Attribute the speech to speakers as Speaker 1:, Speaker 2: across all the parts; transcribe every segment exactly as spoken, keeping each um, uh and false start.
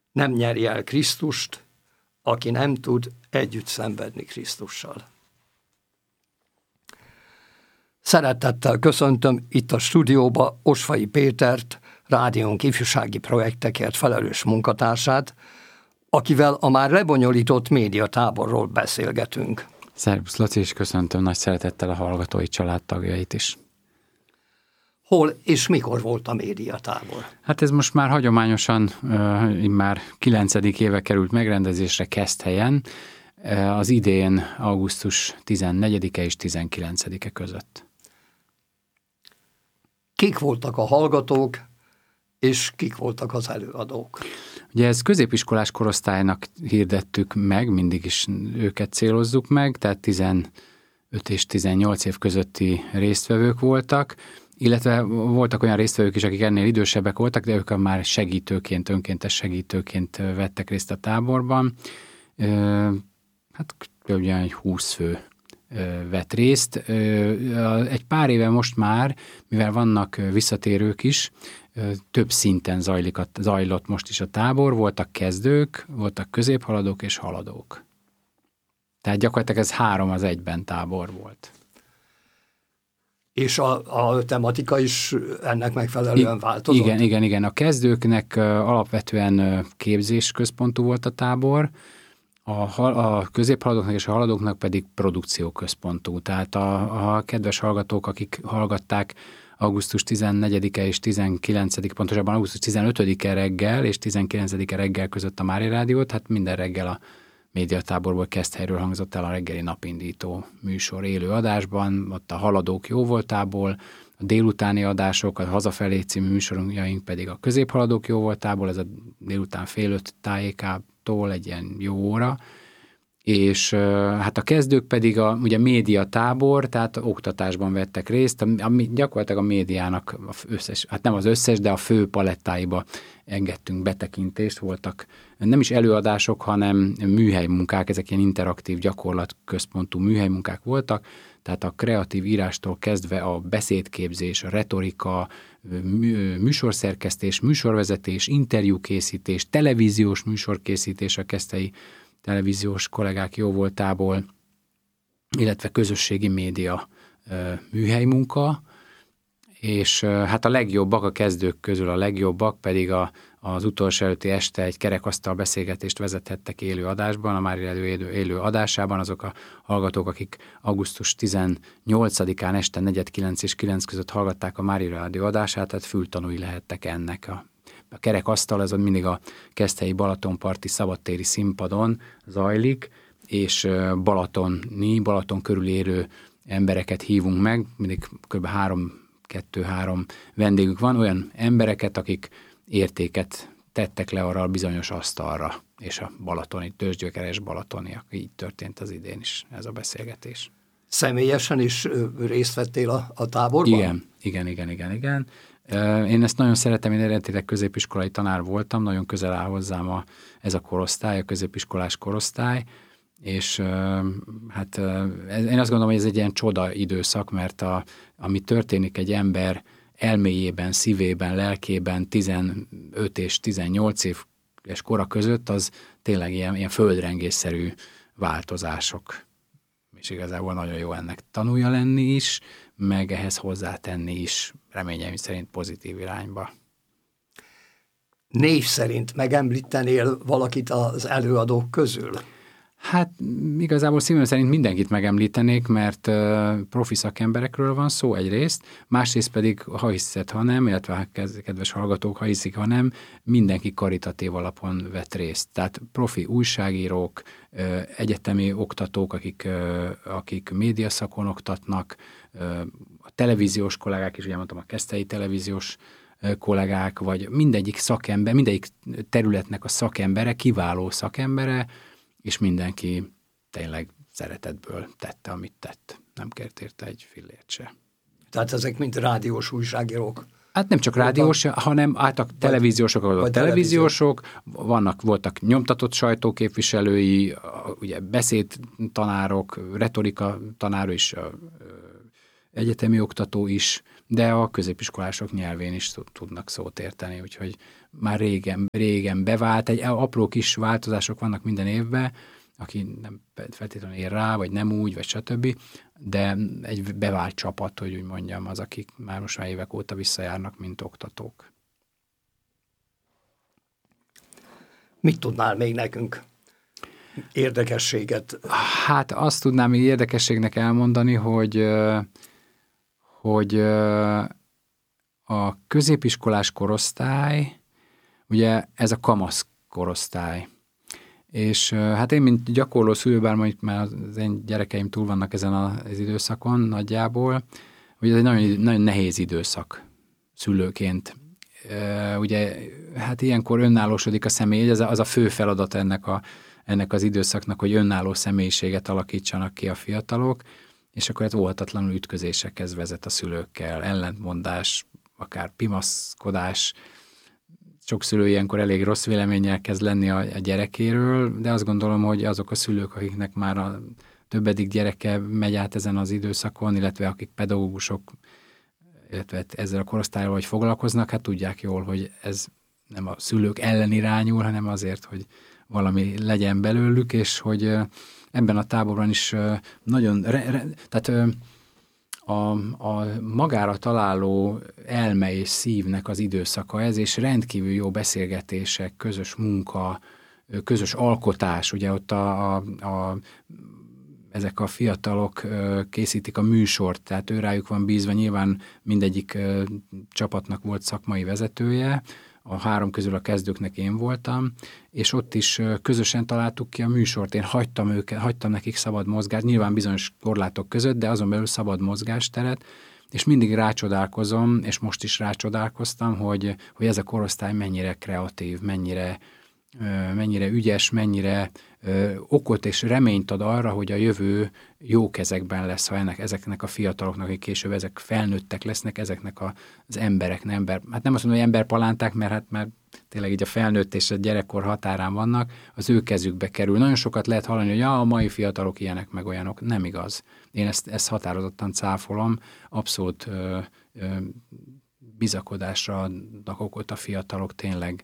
Speaker 1: Nem nyeri el Krisztust, aki nem tud együtt szenvedni Krisztussal. Szeretettel köszöntöm itt a stúdióba Osvai Pétert, rádiónk ifjúsági projektekért felelős munkatársát, akivel a már lebonyolított médiatáborról beszélgetünk.
Speaker 2: Szervusz Laci, és köszöntöm nagy szeretettel a hallgatói családtagjait is.
Speaker 1: Hol és mikor volt a médiatábor?
Speaker 2: Hát ez most már hagyományosan, uh, már kilencedik éve került megrendezésre Keszthelyen, uh, az idén augusztus tizennegyedike és tizenkilencedike között.
Speaker 1: Kik voltak a hallgatók, és kik voltak az előadók?
Speaker 2: Ugye ez középiskolás korosztálynak hirdettük meg, mindig is őket célozzuk meg, tehát tizenöt és tizennyolc év közötti résztvevők voltak, illetve voltak olyan résztvevők is, akik ennél idősebbek voltak, de ők már segítőként, önkéntes segítőként vettek részt a táborban. Hát kb. Egy húsz fő vett részt. Egy pár éve most már, mivel vannak visszatérők is, több szinten zajlik a, zajlott most is a tábor, voltak kezdők, voltak középhaladók és haladók. Tehát gyakorlatilag ez három az egyben tábor volt.
Speaker 1: És a, a tematika is ennek megfelelően I- változott?
Speaker 2: Igen, igen, igen. A kezdőknek alapvetően képzésközpontú volt a tábor, a, a középhaladóknak és a haladóknak pedig produkcióközpontú. Tehát a, a kedves hallgatók, akik hallgatták augusztus tizennegyedike és tizenkilencedike, pontosabban augusztus tizenötödike reggel és tizenkilencedike reggel között a Mária Rádiót, hát minden reggel a médiatáborból Keszthelyről hangzott el a reggeli napindító műsor élő adásban, ott a haladók jóvoltából, a délutáni adások, a Hazafelé című műsorjaink pedig a középhaladók jóvoltából, ez a délután fél öt tájékától egy ilyen jó óra, és hát a kezdők pedig a ugye médiatábor, tehát oktatásban vettek részt, ami gyakorlatilag a médiának összes, hát nem az összes, de a fő palettáiba engedtünk betekintést, voltak nem is előadások, hanem műhelymunkák, ezek ilyen interaktív gyakorlatközpontú műhelymunkák voltak, tehát a kreatív írástól kezdve a beszédképzés, a retorika, műsorszerkesztés, műsorvezetés, interjúkészítés, televíziós műsorkészítés a keszthelyi televíziós kollégák jóvoltából, illetve közösségi média műhelymunka, és hát a legjobbak, a kezdők közül a legjobbak pedig a, az utolsó előtti este egy kerekasztal beszélgetést vezethettek élő adásban, a Mária Rádió élő, élő adásában, azok a hallgatók, akik augusztus tizennyolcadikán este negyed kilenc és kilenc között hallgatták a Mária Rádió adását, tehát fültanúi lehettek ennek a A kerekasztal, ez mindig a keszthelyi Balatonparti szabadtéri színpadon zajlik, és balatoni, Balaton körül érő embereket hívunk meg, mindig kb. három, kettő-három vendégünk van, olyan embereket, akik értéket tettek le arra a bizonyos asztalra, és a balatoni, tőzsgyökeres balatoniak. Így történt az idén is ez a beszélgetés.
Speaker 1: Személyesen is részt vettél a, a táborban?
Speaker 2: Igen, igen, igen, igen, igen. Én ezt nagyon szeretem, én eredetileg középiskolai tanár voltam, nagyon közel áll hozzám a, ez a korosztály, a középiskolás korosztály, és hát én azt gondolom, hogy ez egy ilyen csoda időszak, mert a, ami történik egy ember elméjében, szívében, lelkében tizenöt és tizennyolc éves kora között, az tényleg ilyen, ilyen földrengésszerű változások. És igazából nagyon jó ennek tanulja lenni is, meg ehhez hozzátenni is, reményeim szerint pozitív irányba.
Speaker 1: Név szerint megemlítenél valakit az előadók közül?
Speaker 2: Hát igazából szívem szerint mindenkit megemlítenék, mert uh, profi szakemberekről van szó egyrészt, másrészt pedig, ha hiszed, ha nem, illetve kedves hallgatók, ha hiszik, ha nem, mindenki karitatív alapon vett részt. Tehát profi újságírók, uh, egyetemi oktatók, akik, uh, akik médiaszakon oktatnak, uh, a televíziós kollégák is, ugye mondtam, a keszthelyi televíziós uh, kollégák, vagy mindegyik szakember, mindegyik területnek a szakembere, kiváló szakembere, és mindenki tényleg szeretetből tette, amit tett. Nem kért érte egy fillért se.
Speaker 1: Tehát ezek mind rádiós újságírók?
Speaker 2: Hát nem csak rádiós, hanem általában televíziósok, vagy televíziósok, vannak, voltak nyomtatott sajtóképviselői, ugye beszédtanárok, retorika tanár is, egyetemi oktató is, de a középiskolások nyelvén is tudnak szót érteni, úgyhogy már régen, régen bevált, egy apró kis változások vannak minden évben, aki nem feltétlenül ér rá, vagy nem úgy, vagy stb., de egy bevált csapat, hogy úgy mondjam, az, akik már most már évek óta visszajárnak, mint oktatók.
Speaker 1: Mit tudnál még nekünk érdekességet?
Speaker 2: Hát azt tudnám még érdekességnek elmondani, hogy, hogy a középiskolás korosztály, ugye ez a kamasz korosztály. És hát én, mint gyakorló szülő, bár mondjuk már az én gyerekeim túl vannak ezen az időszakon nagyjából, ugye ez egy nagyon, nagyon nehéz időszak szülőként. Ugye hát ilyenkor önállósodik a személy, ez az a fő feladat ennek, a, ennek az időszaknak, hogy önálló személyiséget alakítsanak ki a fiatalok, és akkor ez óhatatlanul ütközésekhez vezet a szülőkkel, ellentmondás, akár pimaszkodás. Sok szülő ilyenkor elég rossz véleménnyel kezd lenni a, a gyerekéről, de azt gondolom, hogy azok a szülők, akiknek már a többedik gyereke megy át ezen az időszakon, illetve akik pedagógusok, illetve ezzel a korosztályról hogy foglalkoznak, hát tudják jól, hogy ez nem a szülők ellen irányul, hanem azért, hogy valami legyen belőlük, és hogy ebben a táborban is nagyon, re, re, tehát a, a magára találó elme és szívnek az időszaka ez, és rendkívül jó beszélgetések, közös munka, közös alkotás, ugye ott a, a, a ezek a fiatalok készítik a műsort, tehát őrájuk van bízva, nyilván mindegyik csapatnak volt szakmai vezetője, a három közül a kezdőknek én voltam, és ott is közösen találtuk ki a műsort. Én hagytam őket, hagytam nekik szabad mozgást, nyilván bizonyos korlátok között, de azon belül szabad mozgásteret, és mindig rácsodálkozom, és most is rácsodálkoztam, hogy, hogy ez a korosztály mennyire kreatív, mennyire, mennyire ügyes, mennyire ö, okot és reményt ad arra, hogy a jövő jó kezekben lesz, ha ennek, ezeknek a fiataloknak, akik később ezek felnőttek lesznek, ezeknek a, az emberek, nem ember, hát nem azt mondom, hogy emberpalánták, mert hát már tényleg így a felnőtt és a gyerekkor határán vannak, az ő kezükbe kerül. Nagyon sokat lehet hallani, hogy ja, a mai fiatalok ilyenek meg olyanok. Nem igaz. Én ezt, ezt határozottan cáfolom, abszolút ö, ö, bizakodásra adnak okot a fiatalok, tényleg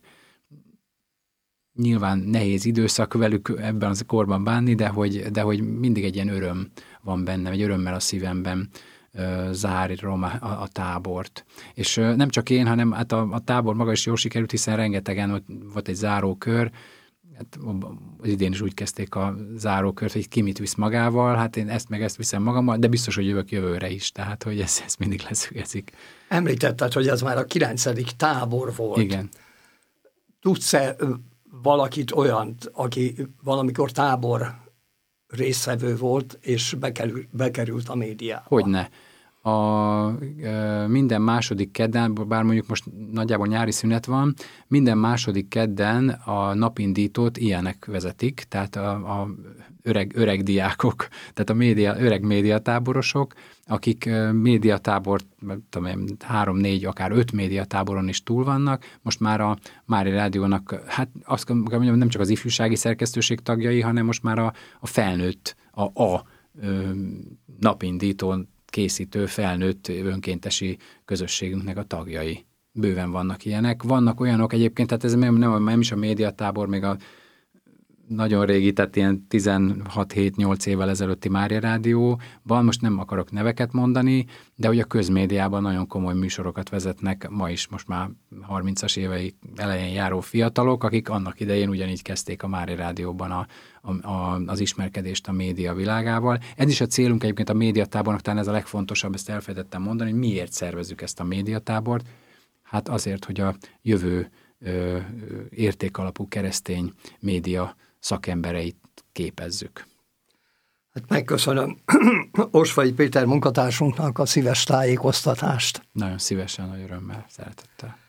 Speaker 2: nyilván nehéz időszak velük ebben az korban bánni, de hogy, de hogy mindig egy ilyen öröm van bennem, egy örömmel a szívemben uh, zárom a, a, a tábort. És uh, nem csak én, hanem hát a, a tábor maga is jól sikerült, hiszen rengetegen volt, volt egy zárókör, hát az idén is úgy kezdték a zárókört, hogy ki mit visz magával, hát én ezt meg ezt viszem magammal, de biztos, hogy jövök jövőre is, tehát hogy ez, ez mindig leszügezik.
Speaker 1: Említetted, hogy ez már a kilencedik tábor volt.
Speaker 2: Igen.
Speaker 1: Tudsz-e valakit olyant, aki valamikor tábor résztvevő volt, és bekerült, bekerült a médiába?
Speaker 2: Hogyne. A, e, minden második kedden, bár mondjuk most nagyjából nyári szünet van, minden második kedden a napindítót ilyenek vezetik, tehát a, a öreg, öreg diákok, tehát a média, öreg médiatáborosok, akik médiatábort, tudom, három-négy, akár öt médiatáboron is túl vannak. Most már a Mária Rádiónak, hát azt mondjam, nem csak az ifjúsági szerkesztőség tagjai, hanem most már a, a felnőtt, a, a ö, napindítón készítő felnőtt önkéntesi közösségünknek a tagjai. Bőven vannak ilyenek. Vannak olyanok egyébként, tehát ez nem, nem, nem is a médiatábor, még a nagyon régi, tehát ilyen tizenhat-hét-nyolc évvel ezelőtti Mária Rádióban, most nem akarok neveket mondani, de hogy a közmédiában nagyon komoly műsorokat vezetnek ma is, most már harmincas évei elején járó fiatalok, akik annak idején ugyanígy kezdték a Mária Rádióban a, a, a, az ismerkedést a média világával. Ez is a célunk egyébként a médiatábornak, talán ez a legfontosabb, ezt elfelejtettem mondani, hogy miért szervezzük ezt a médiatábort. Hát azért, hogy a jövő ö, értékalapú keresztény média szakembereit képezzük.
Speaker 1: Hát megköszönöm Osvay Péter munkatársunknak a szíves tájékoztatást.
Speaker 2: Nagyon szívesen, nagy örömmel, szeretettel.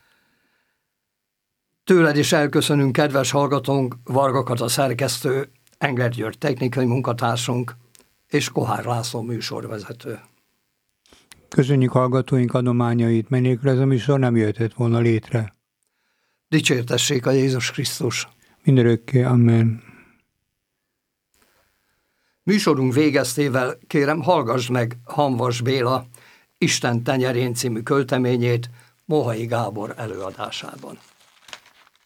Speaker 1: Tőled is elköszönünk, kedves hallgatónk, Varga Kata szerkesztő, Engler György technikai munkatársunk és Kohár László műsorvezető.
Speaker 3: Köszönjük hallgatóink adományait, mert nélkül ez a műsor nem jöhetett volna létre.
Speaker 1: Dicsértessék a Jézus Krisztus!
Speaker 3: Mindörökké, amen.
Speaker 1: Műsorunk végeztével kérem, hallgass meg Hamvas Béla Isten tenyerén című költeményét Mohai Gábor előadásában.